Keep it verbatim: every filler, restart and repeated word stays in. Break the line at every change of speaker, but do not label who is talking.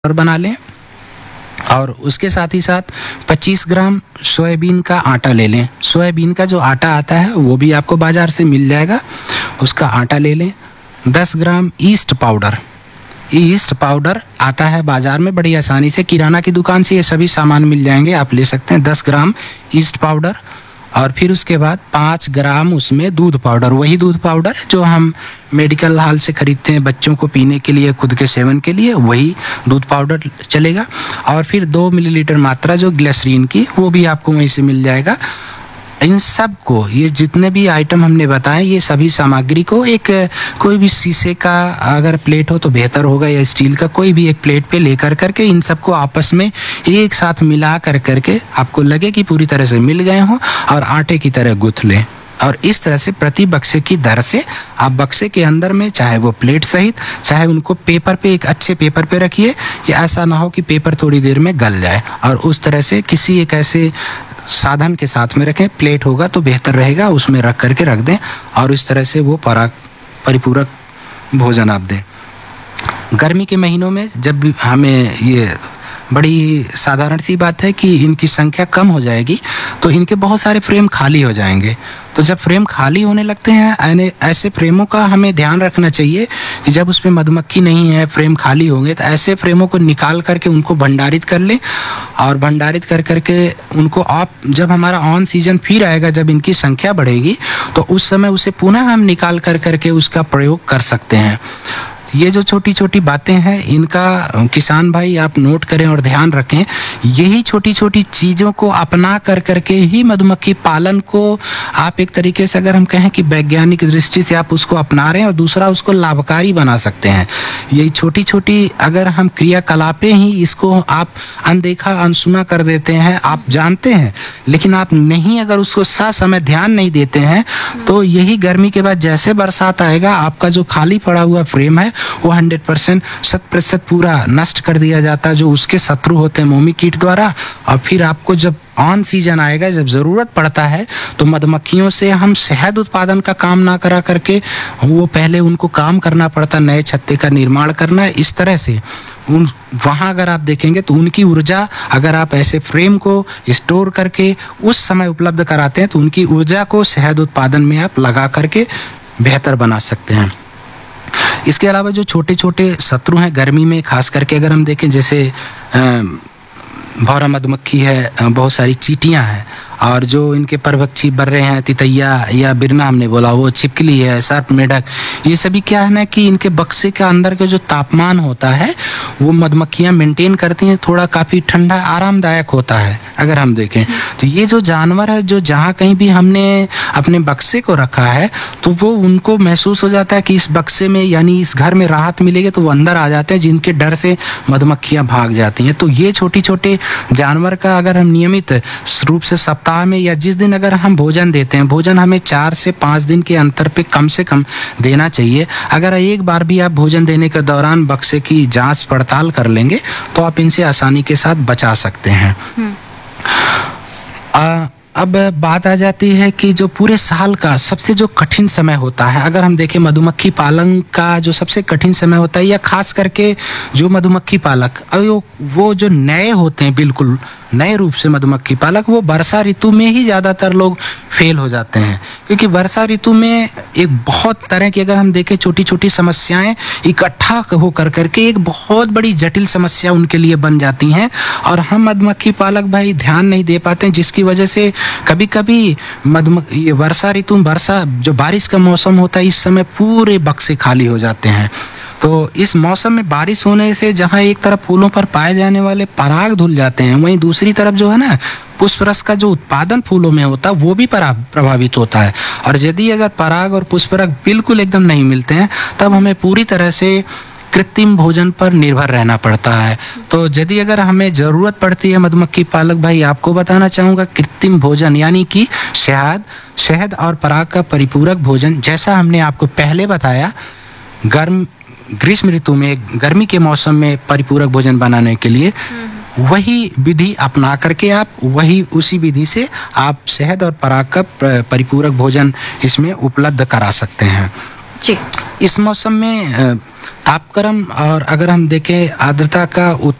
और बना लें। और उसके साथ ही साथ पच्चीस ग्राम सोयाबीन का आटा ले लें। सोयाबीन का जो आटा आता है वो भी आपको बाज़ार से मिल जाएगा, उसका आटा ले लें। दस ग्राम ईस्ट पाउडर, ईस्ट पाउडर आता है बाज़ार में बड़ी आसानी से, किराना की दुकान से ये सभी सामान मिल जाएंगे, आप ले सकते हैं। दस ग्राम ईस्ट पाउडर। और फिर उसके बाद पाँच ग्राम उसमें दूध पाउडर, वही दूध पाउडर जो हम मेडिकल हॉल से ख़रीदते हैं बच्चों को पीने के लिए, खुद के सेवन के लिए, वही दूध पाउडर चलेगा। और फिर दो मिलीलीटर मात्रा जो ग्लिसरीन की, वो भी आपको वहीं से मिल जाएगा। इन सब को, ये जितने भी आइटम हमने बताए, ये सभी सामग्री को एक कोई भी शीशे का अगर प्लेट हो तो बेहतर होगा, या स्टील का कोई भी एक प्लेट पे लेकर करके इन सबको आपस में एक साथ मिला कर करके आपको लगे कि पूरी तरह से मिल गए हों, और आटे की तरह गूँथ लें। और इस तरह से प्रति बक्से की दर से आप बक्से के अंदर में, चाहे वो प्लेट सहित, चाहे उनको पेपर पे, एक अच्छे पेपर पे रखिए, कि ऐसा ना हो कि पेपर थोड़ी देर में गल जाए। और उस तरह से किसी एक ऐसे साधन के साथ में रखें, प्लेट होगा तो बेहतर रहेगा, उसमें रख करके रख दें, और इस तरह से वो पराग परिपूरक भोजन आप दें। गर्मी के महीनों में जब भी हमें, ये बड़ी साधारण सी बात है कि इनकी संख्या कम हो जाएगी तो इनके बहुत सारे फ्रेम खाली हो जाएंगे। तो जब फ्रेम खाली होने लगते हैं, ऐसे फ्रेमों का हमें ध्यान रखना चाहिए कि जब उसमें मधुमक्खी नहीं है, फ्रेम खाली होंगे, तो ऐसे फ्रेमों को निकाल करके उनको भंडारित कर लें। और भंडारित कर करके उनको आप, जब हमारा ऑन सीजन फिर आएगा, जब इनकी संख्या बढ़ेगी, तो उस समय उसे पुनः हम निकाल कर करके उसका प्रयोग कर सकते हैं। ये जो छोटी छोटी बातें हैं, इनका किसान भाई आप नोट करें और ध्यान रखें। यही छोटी छोटी चीज़ों को अपना कर करके ही मधुमक्खी पालन को आप एक तरीके से, अगर हम कहें कि वैज्ञानिक दृष्टि से आप उसको अपना रहे हैं, और दूसरा उसको लाभकारी बना सकते हैं। यही छोटी छोटी अगर हम क्रियाकलापें ही इसको आप अनदेखा अनसुना कर देते हैं, आप जानते हैं लेकिन आप नहीं, अगर उसको ससमय ध्यान नहीं देते हैं, तो यही गर्मी के बाद जैसे बरसात आएगा, आपका जो खाली पड़ा हुआ फ्रेम है वो हंड्रेड परसेंट शत प्रतिशत पूरा नष्ट कर दिया जाता है, जो उसके शत्रु होते हैं मोमी कीट द्वारा। और फिर आपको जब ऑन सीजन आएगा, जब ज़रूरत पड़ता है, तो मधुमक्खियों से हम शहद उत्पादन का काम ना करा करके, वो पहले उनको काम करना पड़ता, नए छत्ते का निर्माण करना है। इस तरह से उन वहाँ अगर आप देखेंगे तो उनकी ऊर्जा, अगर आप ऐसे फ्रेम को स्टोर करके उस समय उपलब्ध कराते हैं, तो उनकी ऊर्जा को शहद उत्पादन में आप लगा करके बेहतर बना सकते हैं। इसके अलावा जो छोटे छोटे शत्रु हैं गर्मी में, खास करके अगर हम देखें, जैसे भौरा मधुमक्खी है, बहुत सारी चींटियां हैं, और जो इनके परभक्षी बर्रे हैं, तितैया या बिरना हमने बोला, वो छिपकली है, सर्प मेढक, ये सभी क्या है ना कि इनके बक्से के अंदर का जो तापमान होता है वो मधुमक्खियाँ मेंटेन करती हैं, थोड़ा काफ़ी ठंडा आरामदायक होता है। अगर हम देखें तो ये जो जानवर है, जो जहाँ कहीं भी हमने अपने बक्से को रखा है, तो वो उनको महसूस हो जाता है कि इस बक्से में, यानी इस घर में राहत मिलेगी, तो वो अंदर आ जाते हैं, जिनके डर से मधुमक्खियाँ भाग जाती हैं। तो ये छोटी छोटे जानवर का अगर हम नियमित रूप से सप्ताह में, या जिस दिन अगर हम भोजन देते हैं, भोजन हमें चार से पाँच दिन के अंतर पे कम से कम देना चाहिए। अगर एक बार भी आप भोजन देने के दौरान बक्से की जांच पड़ताल कर लेंगे, तो आप इनसे आसानी के साथ बचा सकते हैं। आ, अब बात आ जाती है कि जो पूरे साल का सबसे जो कठिन समय होता है, अगर हम देखें मधुमक्खी पालन का जो सबसे कठिन समय होता है, या खास करके जो मधुमक्खी पालक, वो जो नए होते हैं, बिल्कुल नए रूप से मधुमक्खी पालक, वो वर्षा ऋतु में ही ज़्यादातर लोग फेल हो जाते हैं। क्योंकि वर्षा ऋतु में एक बहुत तरह की, अगर हम देखें, छोटी छोटी समस्याएं इकट्ठा होकर करके एक बहुत बड़ी जटिल समस्या उनके लिए बन जाती हैं, और हम मधुमक्खी पालक भाई ध्यान नहीं दे पाते हैं, जिसकी वजह से कभी कभी मधुमक्खी, ये वर्षा ऋतु, वर्षा जो बारिश का मौसम होता है, इस समय पूरे बक्से खाली हो जाते हैं। तो इस मौसम में बारिश होने से जहाँ एक तरफ फूलों पर पाए जाने वाले पराग धुल जाते हैं, वहीं दूसरी तरफ जो है ना, पुष्परस का जो उत्पादन फूलों में होता है, वो भी प्रभावित होता है। और यदि अगर पराग और पुष्परस बिल्कुल एकदम नहीं मिलते हैं, तब हमें पूरी तरह से कृत्रिम भोजन पर निर्भर रहना पड़ता है। तो यदि अगर हमें ज़रूरत पड़ती है मधुमक्खी पालक भाई, आपको बताना चाहूँगा, कृत्रिम भोजन यानी कि शहद शहद और पराग का परिपूरक भोजन, जैसा हमने आपको पहले बताया, गर्म ग्रीष्म ऋतु में, गर्मी के मौसम में परिपूरक भोजन बनाने के लिए वही विधि अपना करके आप वही उसी विधि से आप शहद और पराग का परिपूरक भोजन इसमें उपलब्ध करा सकते हैं।
जी।
इस मौसम में अ, तापक्रम और अगर हम देखें आर्द्रता का